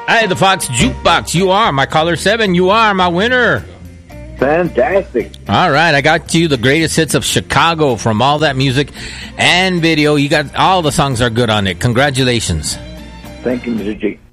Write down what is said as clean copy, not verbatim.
Hey, the Fox Jukebox. You are my caller 7. You are my winner. Fantastic. All right, I got you the greatest hits of Chicago from all that music and video. You got all the songs are good on it. Congratulations. Thank you, Mr. G.